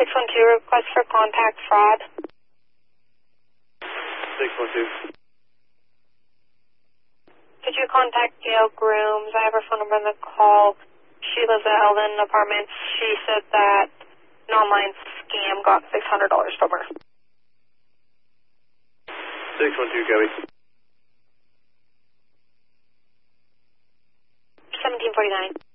612, request for contact fraud. 612. Could you contact Gail Grooms? I have her phone number in the call. She lives at Eldon Apartments. She said that an online scam got $600 from her. 612, Gabby. 1749.